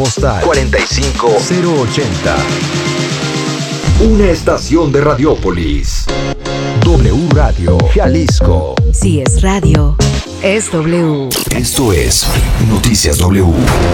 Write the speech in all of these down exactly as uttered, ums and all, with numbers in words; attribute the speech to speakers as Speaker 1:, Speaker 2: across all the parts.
Speaker 1: Postal cuarenta y cinco cero ochenta. Una estación de Radiópolis. W Radio Jalisco.
Speaker 2: Si es radio, es W.
Speaker 1: Esto es Noticias W.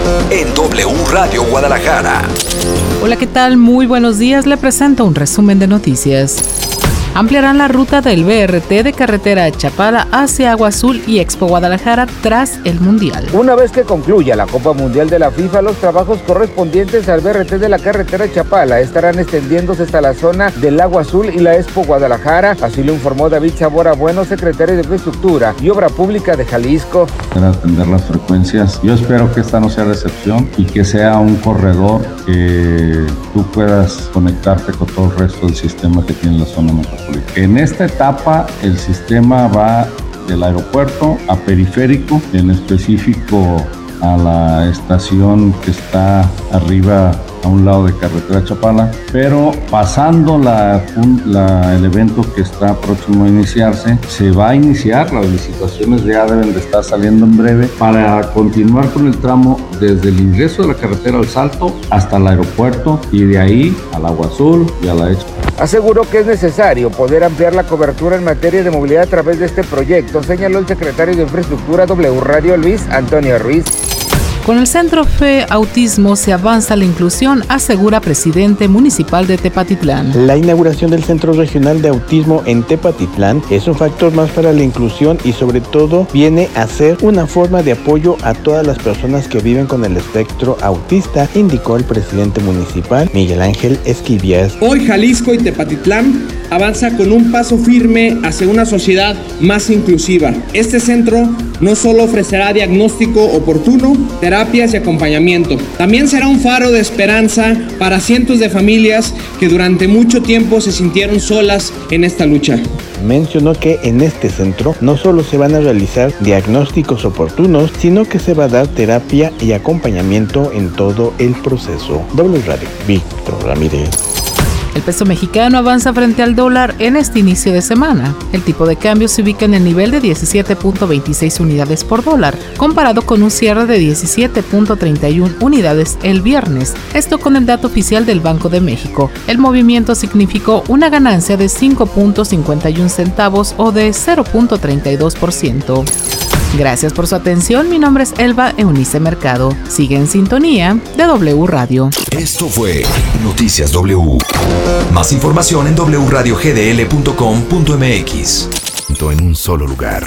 Speaker 1: En W Radio Guadalajara.
Speaker 3: Hola, ¿qué tal? Muy buenos días. Le presento un resumen de noticias. Ampliarán la ruta del B R T de carretera de Chapala hacia Agua Azul y Expo Guadalajara tras el Mundial.
Speaker 4: Una vez que concluya la Copa Mundial de la FIFA, los trabajos correspondientes al B R T de la carretera Chapala estarán extendiéndose hasta la zona del Agua Azul y la Expo Guadalajara. Así lo informó David Sabora Bueno, secretario de Infraestructura y Obra Pública de Jalisco.
Speaker 5: Para atender las frecuencias, yo espero que esta no sea la excepción y que sea un corredor que tú puedas conectarte con todo el resto del sistema que tiene la zona metropolitana. En esta etapa el sistema va del aeropuerto a periférico, en específico a la estación que está arriba a un lado de carretera Chapala, pero pasando la, la, el evento que está próximo a iniciarse, se va a iniciar, las licitaciones ya deben de estar saliendo en breve, para continuar con el tramo desde el ingreso de la carretera al Salto hasta el aeropuerto y de ahí al Agua Azul y a la Expo.
Speaker 4: Aseguró que es necesario poder ampliar la cobertura en materia de movilidad a través de este proyecto, señaló el secretario de Infraestructura W Radio Luis Antonio Ruiz.
Speaker 3: Con el Centro Fe Autismo se avanza la inclusión, asegura presidente municipal de Tepatitlán.
Speaker 6: La inauguración del Centro Regional de Autismo en Tepatitlán es un factor más para la inclusión y sobre todo viene a ser una forma de apoyo a todas las personas que viven con el espectro autista, indicó el presidente municipal Miguel Ángel Esquivias.
Speaker 7: Hoy Jalisco y Tepatitlán avanza con un paso firme hacia una sociedad más inclusiva. Este centro no solo ofrecerá diagnóstico oportuno, terapias y acompañamiento, también será un faro de esperanza para cientos de familias que durante mucho tiempo se sintieron solas en esta lucha.
Speaker 6: Mencionó que en este centro no solo se van a realizar diagnósticos oportunos, sino que se va a dar terapia y acompañamiento en todo el proceso. W Radio, Víctor Ramírez.
Speaker 3: El peso mexicano avanza frente al dólar en este inicio de semana. El tipo de cambio se ubica en el nivel de diecisiete punto veintiséis unidades por dólar, comparado con un cierre de diecisiete punto treinta y una unidades el viernes. Esto con el dato oficial del Banco de México. El movimiento significó una ganancia de cinco punto cincuenta y uno centavos o de cero punto treinta y dos por ciento. Gracias por su atención. Mi nombre es Elba Eunice Mercado. Sigue en sintonía de W Radio.
Speaker 1: Esto fue Noticias W. Más información en doble u radio g d l punto com punto m x. En un solo lugar.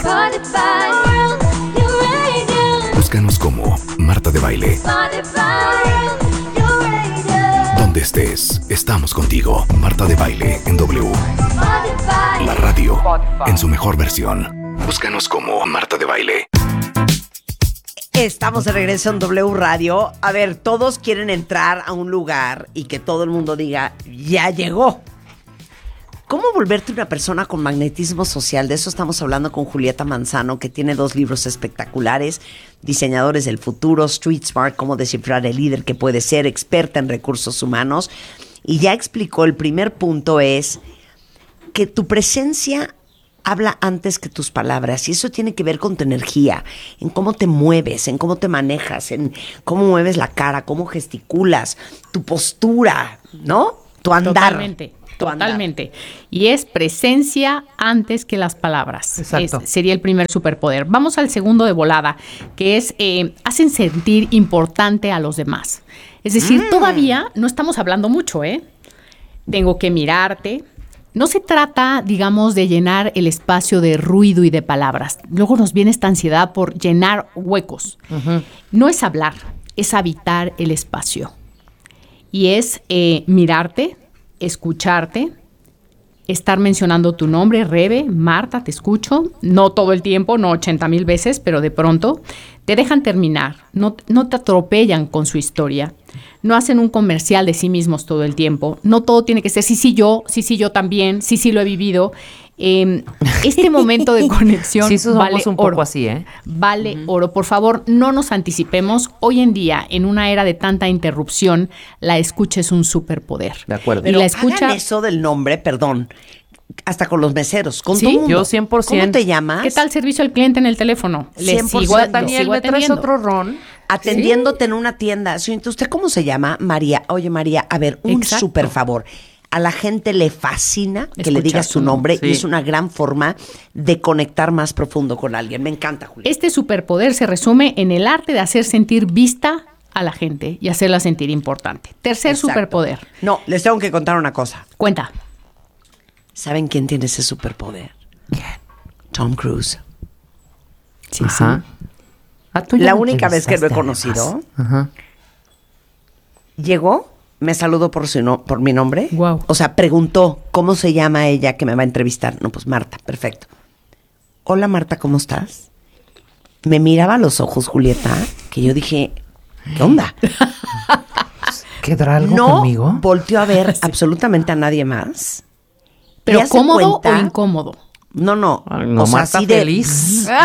Speaker 1: Búscanos como Marta de Baile. Donde estés, estamos contigo. Marta de Baile en W. La radio en su mejor versión. Búscanos como Marta de Baile.
Speaker 8: Estamos de regreso en W Radio. A ver, todos quieren entrar a un lugar y que todo el mundo diga, ya llegó. ¿Cómo volverte una persona con magnetismo social? De eso estamos hablando con Julieta Manzano, que tiene dos libros espectaculares, Diseñadores del Futuro, Street Smart, Cómo descifrar el líder que puede ser, experta en recursos humanos. Y ya explicó, el primer punto es que tu presencia habla antes que tus palabras, y eso tiene que ver con tu energía, en cómo te mueves, en cómo te manejas, en cómo mueves la cara, cómo gesticulas, tu postura, ¿no? Tu andar.
Speaker 9: Totalmente,
Speaker 8: tu
Speaker 9: totalmente.
Speaker 8: Andar.
Speaker 9: Y es presencia antes que las palabras.
Speaker 3: Exacto.
Speaker 9: Es, sería el primer superpoder. Vamos al segundo de volada, que es, eh, hacen sentir importante a los demás. Es decir, mm. todavía no estamos hablando mucho, ¿eh? Tengo que mirarte. No se trata, digamos, de llenar el espacio de ruido y de palabras. Luego nos viene esta ansiedad por llenar huecos. Uh-huh. No es hablar, es habitar el espacio. Y es eh, mirarte, escucharte, estar mencionando tu nombre, Rebe, Marta, te escucho. No todo el tiempo, no ochenta mil veces, pero de pronto te dejan terminar. No, no te atropellan con su historia. No hacen un comercial de sí mismos todo el tiempo. No todo tiene que ser sí, sí, yo, sí, sí, yo también, sí, sí, lo he vivido. Eh, este momento de conexión
Speaker 10: sí, somos
Speaker 9: vale
Speaker 10: un
Speaker 9: oro.
Speaker 10: Poco así, ¿eh?
Speaker 9: Vale
Speaker 10: uh-huh.
Speaker 9: oro. Por favor, no nos anticipemos. Hoy en día, en una era de tanta interrupción, la escucha es un superpoder.
Speaker 10: De acuerdo.
Speaker 8: Pero
Speaker 9: y la escucha,
Speaker 8: hagan eso del nombre, perdón, hasta con los meseros, con
Speaker 9: ¿sí?
Speaker 8: todo mundo.
Speaker 10: Yo cien por ciento.
Speaker 8: ¿Cómo te llamas?
Speaker 9: ¿Qué tal servicio al cliente en el teléfono?
Speaker 8: cien por ciento.
Speaker 9: Les sigo,
Speaker 10: Daniel,
Speaker 9: sigo
Speaker 10: ¿me traes
Speaker 9: atendiendo.
Speaker 10: otro ron?
Speaker 8: atendiéndote sí. en una tienda. Señorita, ¿usted cómo se llama? María. Oye, María, a ver, un Exacto. súper favor. A la gente le fascina que Escuchar le digas su nombre sí. y es una gran forma de conectar más profundo con alguien. Me encanta, Julia.
Speaker 9: Este superpoder se resume en el arte de hacer sentir vista a la gente y hacerla sentir importante. Tercer Exacto. superpoder.
Speaker 8: No, les tengo que contar una cosa.
Speaker 9: Cuenta.
Speaker 8: ¿Saben quién tiene ese superpoder? ¿Quién? Tom Cruise.
Speaker 9: Sí, Ajá. sí.
Speaker 8: Ah, la única vez que lo he conocido, Ajá. llegó, me saludó por, su no, por mi nombre.
Speaker 9: Wow.
Speaker 8: O sea, preguntó, ¿cómo se llama ella que me va a entrevistar? No, pues Marta, perfecto. Hola, Marta, ¿cómo estás? Me miraba a los ojos, Julieta, que yo dije, ¿qué onda?
Speaker 10: ¿Quedará algo
Speaker 8: no
Speaker 10: conmigo?
Speaker 8: No volteó a ver sí. absolutamente a nadie más.
Speaker 9: ¿Pero cómodo cuenta, o incómodo?
Speaker 8: No, no.
Speaker 10: Ay, no,
Speaker 8: o sea,
Speaker 10: Marta
Speaker 8: así
Speaker 10: feliz.
Speaker 8: De,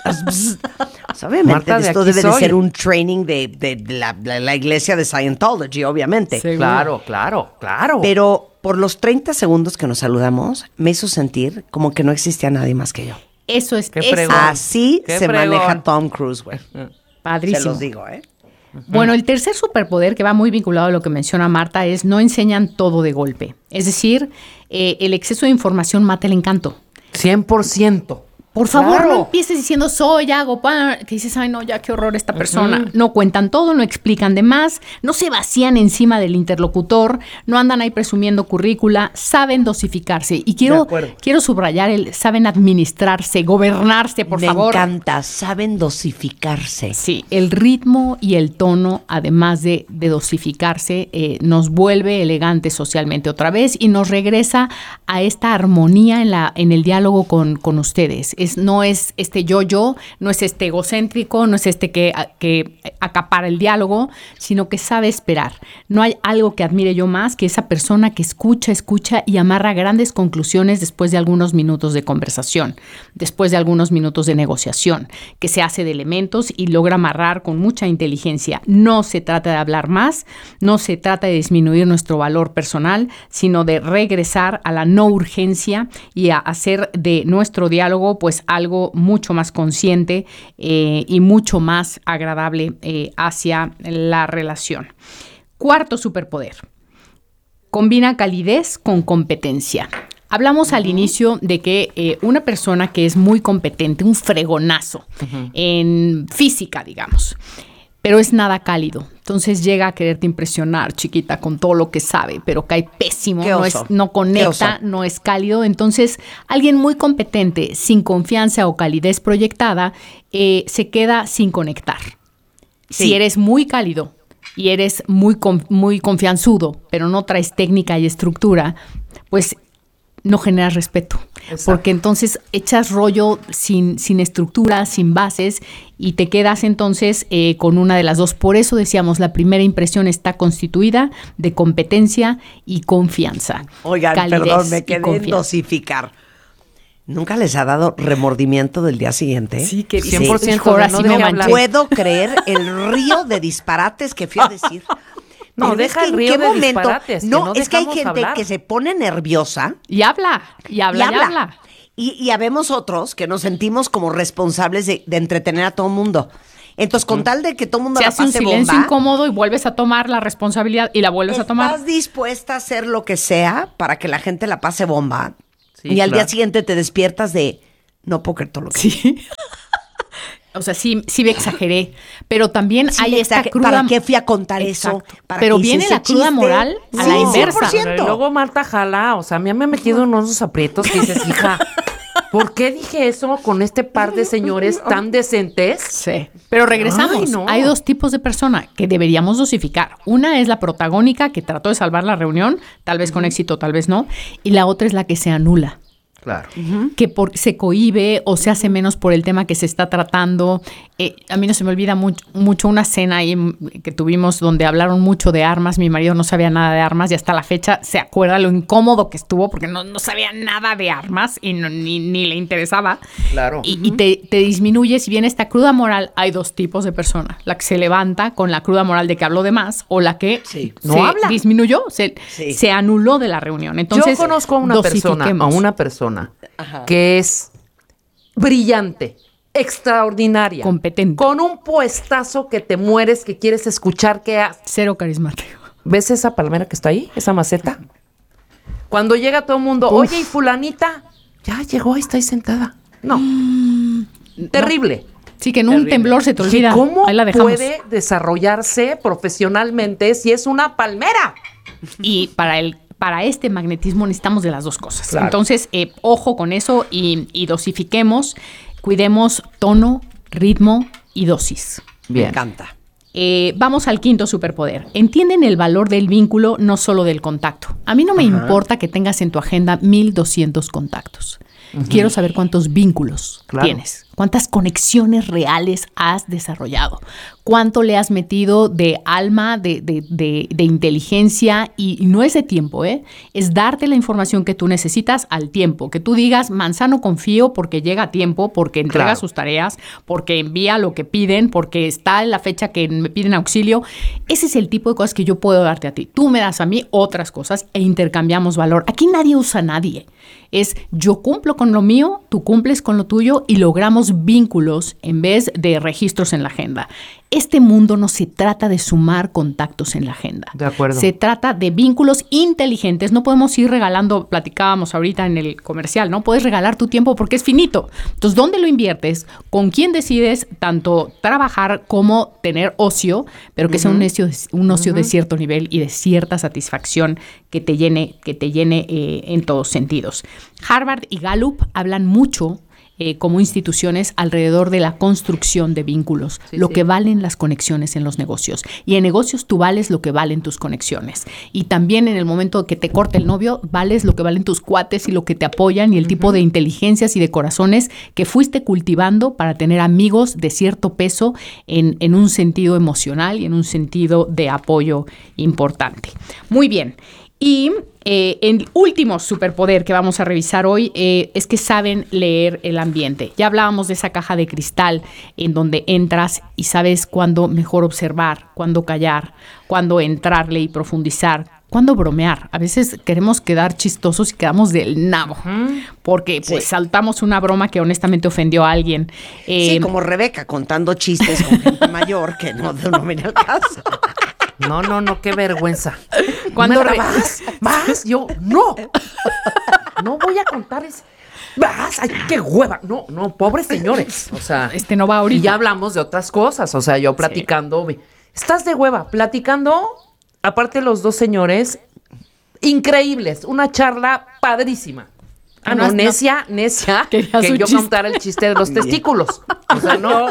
Speaker 8: o sea, obviamente Marta, de esto debe soy. de ser un training de, de, de, la, de la iglesia de Scientology, obviamente.
Speaker 10: Sí, claro, claro, claro.
Speaker 8: Pero por los treinta segundos que nos saludamos, me hizo sentir como que no existía nadie más que yo.
Speaker 9: Eso es.
Speaker 10: Qué
Speaker 9: eso.
Speaker 8: Así
Speaker 10: Qué
Speaker 8: se
Speaker 10: fregón.
Speaker 8: maneja Tom Cruise, güey.
Speaker 9: Padrísimo.
Speaker 8: Se los digo, ¿eh?
Speaker 9: Uh-huh. Bueno, el tercer superpoder que va muy vinculado a lo que menciona Marta es no enseñan todo de golpe. Es decir, eh, el exceso de información mata el encanto.
Speaker 10: cien por ciento.
Speaker 9: Por favor,
Speaker 10: claro.
Speaker 9: no empieces diciendo soy, hago, pan, que dices, ay no, ya qué horror esta persona. Uh-huh. No cuentan todo, no explican de más, no se vacían encima del interlocutor, no andan ahí presumiendo currícula, saben dosificarse. Y quiero, quiero subrayar el saben administrarse, gobernarse, por
Speaker 8: Me
Speaker 9: favor.
Speaker 8: Me encanta, saben dosificarse.
Speaker 9: Sí, el ritmo y el tono, además de, de dosificarse, eh, nos vuelve elegantes socialmente otra vez y nos regresa a esta armonía en, la, en el diálogo con, con ustedes. Es, no es este yo-yo, no es este egocéntrico, no es este que, que acapara el diálogo, sino que sabe esperar. No hay algo que admire yo más que esa persona que escucha, escucha y amarra grandes conclusiones después de algunos minutos de conversación, después de algunos minutos de negociación, que se hace de elementos y logra amarrar con mucha inteligencia. No se trata de hablar más, no se trata de disminuir nuestro valor personal, sino de regresar a la no urgencia y a hacer de nuestro diálogo pues algo mucho más consciente eh, y mucho más agradable eh, hacia la relación. Cuarto superpoder. Combina calidez con competencia. Hablamos uh-huh. al inicio de que eh, una persona que es muy competente, un fregonazo uh-huh. en física, digamos, pero es nada cálido. Entonces llega a quererte impresionar, chiquita, con todo lo que sabe, pero cae pésimo, no, es, no conecta, no es cálido. Entonces, alguien muy competente, sin confianza o calidez proyectada, eh, se queda sin conectar. Sí. Si eres muy cálido y eres muy, muy confianzudo, pero no traes técnica y estructura, pues no generas respeto. Exacto. Porque entonces echas rollo sin, sin estructura, sin bases y te quedas entonces eh, con una de las dos. Por eso decíamos, la primera impresión está constituida de competencia y confianza.
Speaker 8: Oigan, perdón, me quedé en dosificar. ¿Nunca les ha dado remordimiento del día siguiente?
Speaker 10: Sí, que cien por ciento.
Speaker 8: Sí, no no puedo creer el río de disparates que fui a decir.
Speaker 10: No, deja el río de disparates.
Speaker 8: No,
Speaker 10: no
Speaker 8: es que hay gente hablar. que se pone nerviosa.
Speaker 9: Y habla, y habla, y habla. Y, habla.
Speaker 8: y, y habemos otros que nos sentimos como responsables de, de entretener a todo el mundo. Entonces, con mm. tal de que todo el mundo
Speaker 9: se
Speaker 8: la
Speaker 9: hace
Speaker 8: pase
Speaker 9: un silencio
Speaker 8: bomba,
Speaker 9: incómodo y vuelves a tomar la responsabilidad y la vuelves a tomar.
Speaker 8: ¿Estás dispuesta a hacer lo que sea para que la gente la pase bomba? Sí, y al
Speaker 10: claro.
Speaker 8: día siguiente te despiertas de, no puedo creer todo lo que...
Speaker 9: Sí. O sea, sí, sí me exageré, pero también sí, hay esta cruda...
Speaker 8: ¿Para qué fui a contar Exacto. eso? ¿Para
Speaker 9: pero viene la cruda chiste? moral a sí, la inversa.
Speaker 10: cien por ciento. Y luego Marta jala, o sea, a mí me ha metido en unos aprietos que dices, hija, ¿por qué dije eso con este par de señores tan decentes?
Speaker 9: Sí, pero regresamos. Ay, no. Hay dos tipos de persona que deberíamos dosificar. Una es la protagónica que trató de salvar la reunión, tal vez con éxito, tal vez no, y la otra es la que se anula.
Speaker 10: Claro.
Speaker 9: Uh-huh. Que por, se cohíbe o se hace menos por el tema que se está tratando. Eh, a mí no se me olvida mucho, mucho una cena ahí que tuvimos donde hablaron mucho de armas. Mi marido no sabía nada de armas y hasta la fecha se acuerda lo incómodo que estuvo porque no, no sabía nada de armas y no, ni, ni le interesaba.
Speaker 10: Claro.
Speaker 9: Y, uh-huh. y te, te disminuye. Si bien esta cruda moral, hay dos tipos de persona. La que se levanta con la cruda moral de que habló de más o la que
Speaker 8: sí.
Speaker 9: no
Speaker 10: se habla.
Speaker 9: disminuyó, se, sí. se anuló de la reunión. Entonces,
Speaker 10: yo conozco a una persona, a una persona Ajá. que es brillante, extraordinaria.
Speaker 9: Competente.
Speaker 10: Con un puestazo que te mueres, que quieres escuchar que hace.
Speaker 9: Cero carismático.
Speaker 10: ¿Ves esa palmera que está ahí? Esa maceta. Cuando llega todo el mundo,
Speaker 9: Uf.
Speaker 10: oye, ¿y fulanita? Ya llegó, ahí está ahí sentada. No. Mm, terrible.
Speaker 9: No. Sí, que en un terrible. temblor se te olvida.
Speaker 10: ¿Cómo
Speaker 9: ahí la dejamos.
Speaker 10: puede desarrollarse profesionalmente si es una palmera?
Speaker 9: Y para el para este magnetismo necesitamos de las dos cosas.
Speaker 10: Claro.
Speaker 9: Entonces, eh, ojo con eso y, y dosifiquemos, cuidemos tono, ritmo y dosis.
Speaker 10: Bien.
Speaker 8: Me encanta.
Speaker 9: Eh, vamos al quinto superpoder. Entienden el valor del vínculo, no solo del contacto. A mí no me Ajá. importa que tengas en tu agenda mil doscientos contactos. Uh-huh. Quiero saber cuántos vínculos claro. tienes, cuántas conexiones reales has desarrollado, cuánto le has metido de alma, de, de, de, de inteligencia y, y no es de tiempo, ¿eh? Es darte la información que tú necesitas al tiempo, que tú digas, Manzano confío porque llega a tiempo, porque entrega claro. sus tareas, porque envía lo que piden, porque está en la fecha que me piden auxilio. Ese es el tipo de cosas que yo puedo darte a ti. Tú me das a mí otras cosas e intercambiamos valor. Aquí nadie usa a nadie. Es yo cumplo con lo mío, tú cumples con lo tuyo y logramos vínculos en vez de registros en la agenda. Este mundo no se trata de sumar contactos en la agenda.
Speaker 10: De acuerdo.
Speaker 9: Se trata de vínculos inteligentes. No podemos ir regalando, platicábamos ahorita en el comercial, ¿no? Puedes regalar tu tiempo porque es finito. Entonces, ¿dónde lo inviertes? ¿Con quién decides tanto trabajar como tener ocio, pero que uh-huh. sea un ocio, un ocio uh-huh. de cierto nivel y de cierta satisfacción que te llene, que te llene eh, en todos sentidos? Harvard y Gallup hablan mucho Eh, como instituciones alrededor de la construcción de vínculos, sí, lo sí. que valen las conexiones en los negocios. Y en negocios tú vales lo que valen tus conexiones. Y también en el momento que te corte el novio, vales lo que valen tus cuates y lo que te apoyan y el uh-huh. tipo de inteligencias y de corazones que fuiste cultivando para tener amigos de cierto peso en, en un sentido emocional y en un sentido de apoyo importante. Muy bien. Y eh, el último superpoder que vamos a revisar hoy eh, es que saben leer el ambiente. Ya hablábamos de esa caja de cristal en donde entras y sabes cuándo mejor observar, cuándo callar, cuándo entrarle y profundizar, cuándo bromear. A veces queremos quedar chistosos y quedamos del nabo, uh-huh. porque pues sí. saltamos una broma que honestamente ofendió a alguien.
Speaker 8: Eh, sí, como Rebeca contando chistes con gente mayor que no, no viene al caso.
Speaker 10: No, no, no, qué vergüenza.
Speaker 9: ¿Cuándo
Speaker 10: re- vas? ¿Vas? Yo, no. No voy a contar ese. ¿Vas? Ay, qué hueva. No, no, pobres señores. O sea,
Speaker 9: este no va ahorita.
Speaker 10: Y ya hablamos de otras cosas. O sea, yo platicando. Sí. Estás de hueva. Platicando, aparte los dos señores, increíbles. Una charla padrísima. Ah, no, no necia, no. necia. Que yo chiste. contara el chiste de los testículos. O sea, no.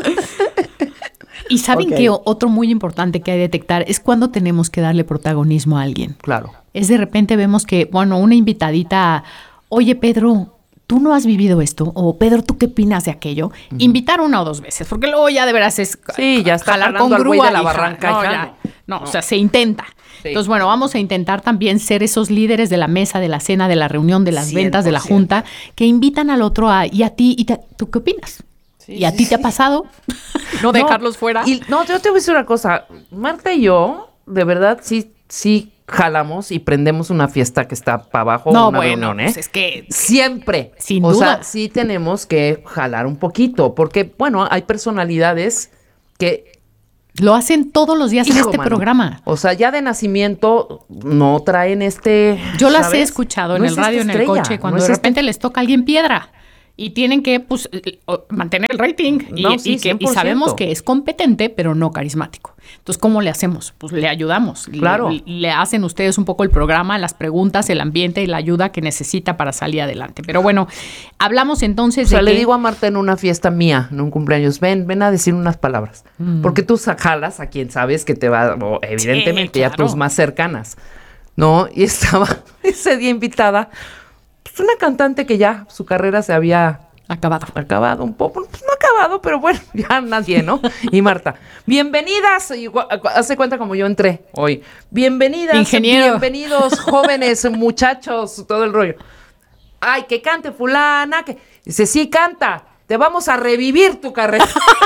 Speaker 9: Y saben okay. que otro muy importante que hay que detectar es cuando tenemos que darle protagonismo a alguien.
Speaker 10: Claro.
Speaker 9: Es de repente vemos que, bueno, una invitadita, oye, Pedro, ¿tú no has vivido esto? O Pedro, ¿tú qué opinas de aquello? Uh-huh. Invitar una o dos veces, porque luego ya de veras es
Speaker 10: sí, ya está
Speaker 9: jalar con
Speaker 10: al
Speaker 9: grúa
Speaker 10: de la barranca.
Speaker 9: No,
Speaker 10: ya,
Speaker 9: ya, no, no, o sea, se intenta. Sí. Entonces, bueno, vamos a intentar también ser esos líderes de la mesa, de la cena, de la reunión, de las cien por ciento ventas, de la junta, que invitan al otro a, y a ti, y te, ¿tú qué opinas? Sí, ¿Y a sí, ti te ha pasado? No dejarlos no, fuera.
Speaker 10: Y, no, yo te voy a decir una cosa. Marta y yo, de verdad, sí, sí jalamos y prendemos una fiesta que está para abajo.
Speaker 9: No,
Speaker 10: una
Speaker 9: bueno,
Speaker 10: reunión, ¿eh?
Speaker 9: Pues es que...
Speaker 10: Siempre.
Speaker 9: Sin
Speaker 10: o
Speaker 9: duda.
Speaker 10: O sea, sí tenemos que jalar un poquito. Porque, bueno, hay personalidades que...
Speaker 9: Lo hacen todos los días Hijo, en este mano. programa.
Speaker 10: O sea, ya de nacimiento no traen este...
Speaker 9: Yo las ¿sabes? he escuchado en no el radio, en el coche, cuando no de repente este... les toca a alguien piedra. Y tienen que pues, mantener el rating. Y, no, sí, y, que, y sabemos que es competente, pero no carismático. Entonces, ¿cómo le hacemos? Pues le ayudamos.
Speaker 10: Claro.
Speaker 9: Le, le hacen ustedes un poco el programa, las preguntas, el ambiente y la ayuda que necesita para salir adelante. Pero bueno, hablamos entonces
Speaker 10: o sea,
Speaker 9: de
Speaker 10: le
Speaker 9: que...
Speaker 10: digo a Marta en una fiesta mía, en un cumpleaños, ven, ven a decir unas palabras. Mm. Porque tú jalas a quien sabes que te va, o evidentemente, sí, claro. ya tus más cercanas. ¿No? Y estaba ese día invitada... Pues una cantante que ya su carrera se había
Speaker 9: acabado.
Speaker 10: Acabado un poco, pues no acabado, pero bueno, ya nadie, ¿no? Y Marta, bienvenidas, igual, hace cuenta como yo entré hoy. Bienvenidas,
Speaker 9: Ingeniero.
Speaker 10: bienvenidos, jóvenes, muchachos, todo el rollo. Ay, que cante fulana, que dice, sí, canta, te vamos a revivir tu carrera.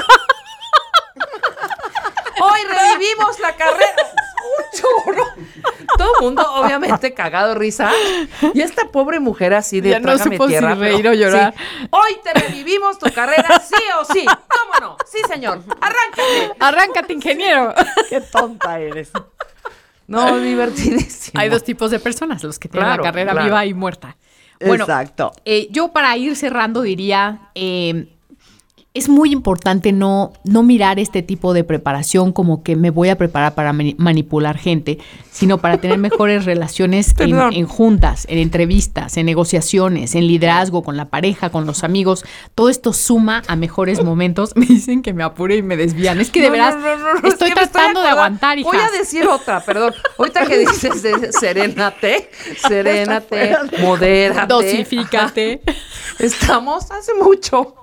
Speaker 10: Hoy revivimos la carrera. Un chorro. Todo el mundo, obviamente, cagado risa. Y esta pobre mujer así de
Speaker 9: ya no supo si reír o llorar.
Speaker 10: Sí. Hoy Hoy te revivimos tu carrera, sí o sí. ¿Cómo no? Sí, señor. Arráncate.
Speaker 9: Arráncate, ingeniero.
Speaker 8: Qué tonta eres.
Speaker 10: No, divertidísimo.
Speaker 9: Hay dos tipos de personas, los que tienen
Speaker 10: Claro,
Speaker 9: la carrera
Speaker 10: claro.
Speaker 9: viva y muerta. Bueno,
Speaker 8: Exacto.
Speaker 9: eh, yo para ir cerrando diría, eh, es muy importante no, no mirar este tipo de preparación como que me voy a preparar para mani- manipular gente, sino para tener mejores relaciones en,
Speaker 10: Perdón.
Speaker 9: en juntas, en entrevistas, en negociaciones, en liderazgo, con la pareja, con los amigos. Todo esto suma a mejores momentos. Me dicen que me apure y me desvían. Es que de
Speaker 10: No,
Speaker 9: veras
Speaker 10: no, no, no,
Speaker 9: estoy
Speaker 10: es que me
Speaker 9: tratando de
Speaker 10: acordando.
Speaker 9: aguantar, hijas.
Speaker 10: Voy a decir otra, perdón. Ahorita que dices de serénate, serénate, modérate.
Speaker 9: Dosifícate.
Speaker 10: Estamos hace mucho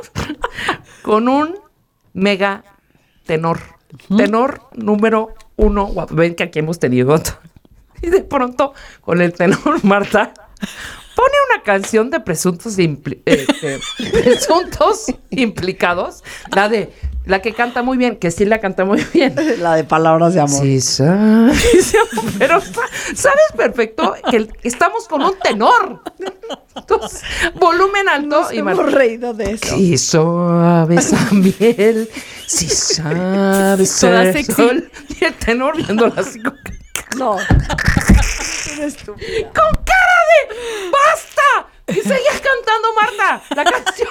Speaker 10: con un mega tenor. Tenor número uno. guapo. Ven que aquí hemos tenido otro. Y de pronto, con el tenor Marta, pone una canción de presuntos, impli- eh, eh, presuntos implicados. La de la que canta muy bien, que sí la canta muy bien.
Speaker 8: La de palabras de amor.
Speaker 10: Sí, sabes, pero sa- sabes perfecto que el- estamos con un tenor. Entonces, volumen alto
Speaker 8: Nos
Speaker 10: y
Speaker 8: hemos
Speaker 10: Marta.
Speaker 8: reído de eso.
Speaker 10: Sí, suave esa miel, sí sabes
Speaker 9: Toda
Speaker 10: ser
Speaker 9: sexy.
Speaker 10: sol. Y el tenor viéndola así como que-
Speaker 8: No. Eres estúpida.
Speaker 10: con cara de ¡basta! Y seguía cantando Marta la canción.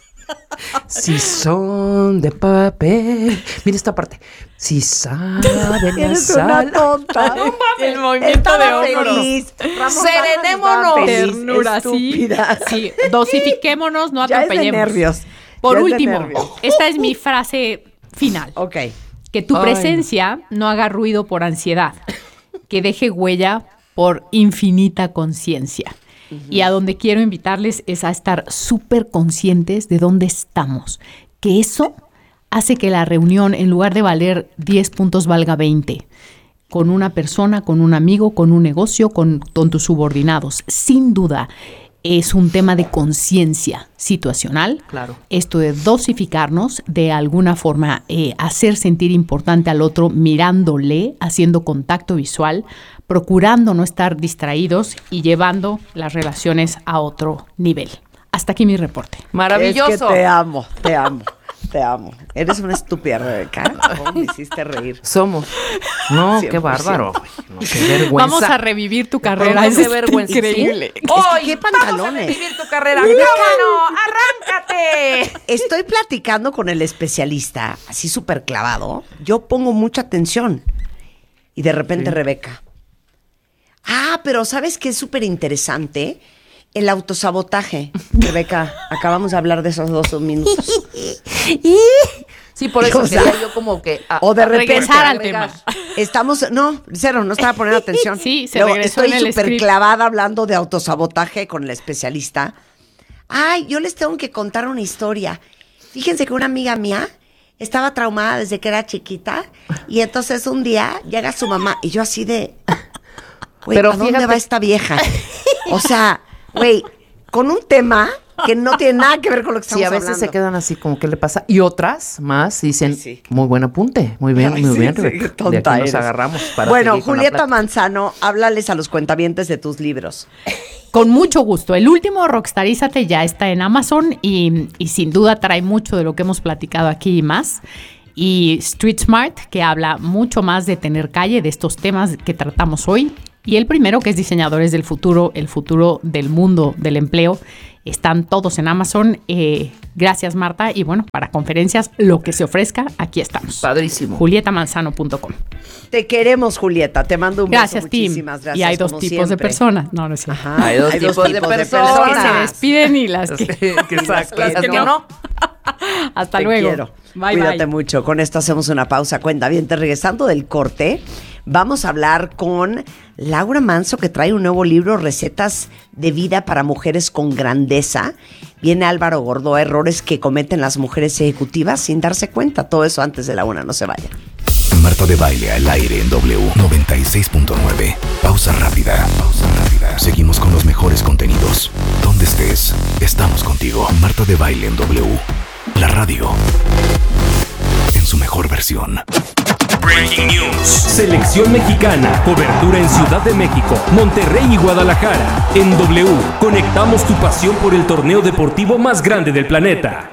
Speaker 10: Si son de papel. Mira esta parte. Si saben
Speaker 8: Eres
Speaker 10: la
Speaker 8: una
Speaker 10: sal.
Speaker 8: tonta.
Speaker 9: El movimiento
Speaker 8: Estaba
Speaker 9: de hombros.
Speaker 8: feliz. Ramón
Speaker 10: Serenémonos.
Speaker 8: Barros estaba feliz.
Speaker 9: Ternura, sí.
Speaker 8: Estúpida.
Speaker 9: Sí, dosifiquémonos, no
Speaker 8: Ya es de
Speaker 9: atropellemos.
Speaker 8: nervios.
Speaker 9: Por
Speaker 8: Ya es de
Speaker 9: último,
Speaker 8: nervios.
Speaker 9: esta es mi frase final.
Speaker 8: Ok.
Speaker 9: Que tu
Speaker 10: Ay.
Speaker 9: presencia no haga ruido por ansiedad, que deje huella por infinita conciencia. Y a donde quiero invitarles es a estar súper conscientes de dónde estamos, que eso hace que la reunión, en lugar de valer diez puntos, valga veinte. Con una persona, con un amigo, con un negocio, con, con tus subordinados. Sin duda, es un tema de conciencia situacional.
Speaker 10: Claro.
Speaker 9: Esto de dosificarnos, de alguna forma eh, hacer sentir importante al otro mirándole, haciendo contacto visual, procurando no estar distraídos y llevando las relaciones a otro nivel. Hasta aquí mi reporte.
Speaker 10: Maravilloso.
Speaker 8: Es que te amo, te amo, te amo. Eres una estúpida, Rebeca. ¿Cómo me hiciste reír?
Speaker 10: Somos. No,
Speaker 8: cien
Speaker 10: qué
Speaker 8: por ciento.
Speaker 10: bárbaro. No, qué vergüenza.
Speaker 9: Vamos a revivir tu carrera.
Speaker 10: No,
Speaker 9: Es
Speaker 10: qué vergüenza.
Speaker 9: increíble.
Speaker 10: Sí. Hoy
Speaker 8: ¿Qué
Speaker 10: vamos a
Speaker 8: pantalones?
Speaker 10: revivir tu carrera. ¡Cómo no! ¡Arráncate!
Speaker 8: Estoy platicando con el especialista, así súper clavado. Yo pongo mucha atención. Y de repente Rebeca. Ah, pero ¿sabes qué es súper interesante? El autosabotaje. Rebeca, acabamos de hablar de esos dos minutos.
Speaker 10: Sí, por eso
Speaker 8: O sea,
Speaker 10: quería yo como que... a-
Speaker 8: O de
Speaker 10: a
Speaker 8: repente
Speaker 9: regresar al
Speaker 10: agregar.
Speaker 9: tema.
Speaker 8: Estamos, no, cero, no estaba poniendo atención.
Speaker 9: Sí, se
Speaker 8: Luego,
Speaker 9: regresó
Speaker 8: estoy
Speaker 9: en el
Speaker 8: súper
Speaker 9: script.
Speaker 8: clavada hablando de autosabotaje con el especialista. Ay, yo les tengo que contar una historia. Fíjense que una amiga mía estaba traumada desde que era chiquita y entonces un día llega su mamá y yo así de, güey,
Speaker 10: Pero
Speaker 8: ¿a dónde
Speaker 10: fíjate-
Speaker 8: va esta vieja? O sea, güey, con un tema que no tiene nada que ver con lo que estamos
Speaker 10: Sí, a veces
Speaker 8: hablando.
Speaker 10: se quedan así como, ¿qué le pasa? Y otras más dicen,
Speaker 8: Ay, sí.
Speaker 10: muy buen apunte, muy bien,
Speaker 8: Ay,
Speaker 10: muy
Speaker 8: sí,
Speaker 10: bien,
Speaker 8: sí,
Speaker 10: Rebeca.
Speaker 8: qué
Speaker 10: De
Speaker 8: tonta
Speaker 10: aquí nos
Speaker 8: eres.
Speaker 10: agarramos para
Speaker 8: Bueno,
Speaker 10: seguir con la
Speaker 8: Julieta
Speaker 10: plática.
Speaker 8: Manzano, háblales a los cuentavientes de tus libros.
Speaker 9: Con mucho gusto. El último, Rockstarízate, ya está en Amazon y, y sin duda trae mucho de lo que hemos platicado aquí y más. Y Street Smart, que habla mucho más de tener calle, de estos temas que tratamos hoy. Y el primero, que es Diseñadores del Futuro, el futuro del mundo del empleo. Están todos en Amazon. Eh, gracias, Marta. Y bueno, para conferencias, lo que se ofrezca, aquí estamos.
Speaker 10: Padrísimo.
Speaker 9: julieta manzano punto com.
Speaker 8: Te queremos, Julieta. Te mando un
Speaker 9: Gracias,
Speaker 8: beso.
Speaker 9: Tim.
Speaker 8: Muchísimas gracias.
Speaker 9: Y hay dos
Speaker 8: como
Speaker 9: tipos de
Speaker 8: siempre.
Speaker 9: personas. No, no es cierto.
Speaker 8: Ajá,
Speaker 10: Hay dos tipos de personas.
Speaker 9: Las que se despiden y las que...
Speaker 10: Exacto.
Speaker 8: Las
Speaker 10: Las
Speaker 8: que
Speaker 10: que no.
Speaker 9: Hasta
Speaker 8: Te
Speaker 9: luego.
Speaker 8: quiero.
Speaker 9: Bye,
Speaker 8: Cuídate
Speaker 9: bye.
Speaker 8: mucho. Con esto hacemos una pausa. Cuenta bien, regresando del corte, vamos a hablar con Laura Manso, que trae un nuevo libro, Recetas de Vida para Mujeres con Grandeza. Viene Álvaro Gordoa, errores que cometen las mujeres ejecutivas sin darse cuenta. Todo eso antes de la una. No se vaya.
Speaker 1: Marta de Baile al aire en W noventa y seis punto nueve. Pausa rápida. Pausa rápida. Seguimos con los mejores contenidos. Donde estés, estamos contigo. Marta de Baile en W. La radio. En su mejor versión.
Speaker 11: Breaking News. Selección mexicana. Cobertura en Ciudad de México, Monterrey y Guadalajara. En W, conectamos tu pasión por el torneo deportivo más grande del planeta.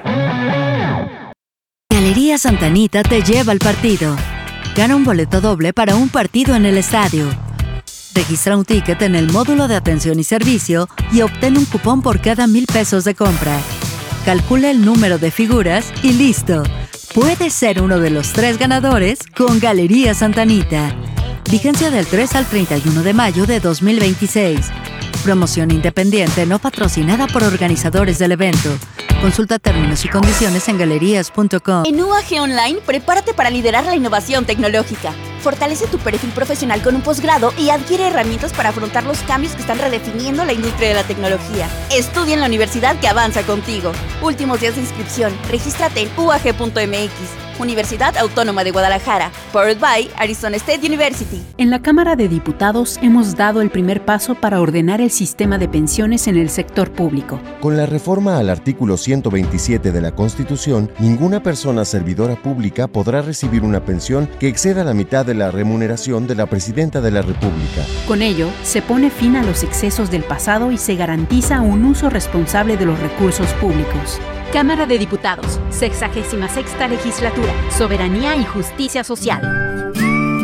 Speaker 2: Galería Santa Anita te lleva al partido. Gana un boleto doble para un partido en el estadio. Registra un ticket en el módulo de atención y servicio y obtén un cupón por cada mil pesos de compra. Calcula el número de figuras y listo. Puedes ser uno de los tres ganadores con Galería Santa Anita. Vigencia del tres al treinta y uno de mayo de dos mil veintiséis. Promoción independiente no patrocinada por organizadores del evento. Consulta términos y condiciones en galerías punto com.
Speaker 12: En U A G Online, prepárate para liderar la innovación tecnológica. Fortalece tu perfil profesional con un posgrado y adquiere herramientas para afrontar los cambios que están redefiniendo la industria de la tecnología. Estudia en la universidad que avanza contigo. Últimos días de inscripción. Regístrate en U A G punto M X. Universidad Autónoma de Guadalajara. Powered by Arizona State University.
Speaker 13: En la Cámara de Diputados hemos dado el primer paso para ordenar el sistema de pensiones en el sector público.
Speaker 14: Con la reforma al artículo ciento veintisiete de la Constitución, ninguna persona servidora pública podrá recibir una pensión que exceda la mitad de la remuneración de la Presidenta de la República.
Speaker 13: Con ello, se pone fin a los excesos del pasado y se garantiza un uso responsable de los recursos públicos.
Speaker 15: Cámara de Diputados, sexagésima sexta legislatura, soberanía y justicia social.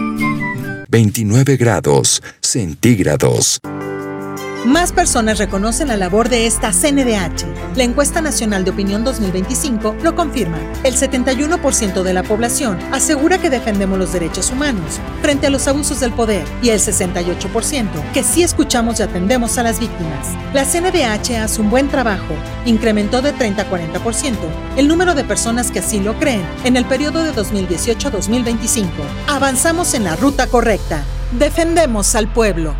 Speaker 16: veintinueve grados centígrados.
Speaker 17: Más personas reconocen la labor de esta C N D H. La Encuesta Nacional de Opinión dos mil veinticinco lo confirma. El setenta y uno por ciento de la población asegura que defendemos los derechos humanos frente a los abusos del poder y el sesenta y ocho por ciento que sí escuchamos y atendemos a las víctimas. La C N D H hace un buen trabajo. Incrementó de treinta a cuarenta por ciento el número de personas que así lo creen en el periodo de dos mil dieciocho a dos mil veinticinco. Avanzamos en la ruta correcta. Defendemos al pueblo.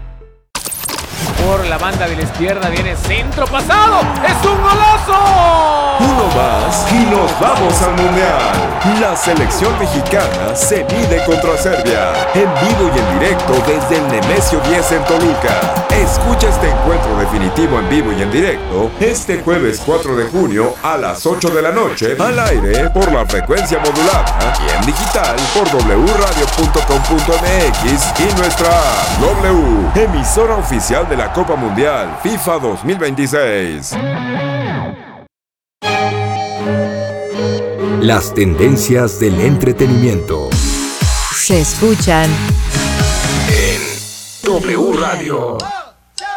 Speaker 18: Por la banda de la izquierda viene centro pasado. ¡Es un golazo!
Speaker 19: Uno más y nos vamos al Mundial. La selección mexicana se mide contra Serbia. En vivo y en directo desde el Nemesio diez en Toluca. Escucha este encuentro definitivo en vivo y en directo este jueves cuatro de junio a las ocho de la noche al aire por la frecuencia modulada y en digital por doble radio punto com punto m x y nuestra app W, emisora oficial de la Copa Mundial FIFA dos mil veintiséis.
Speaker 1: Las tendencias del entretenimiento
Speaker 2: se escuchan
Speaker 1: en W Radio.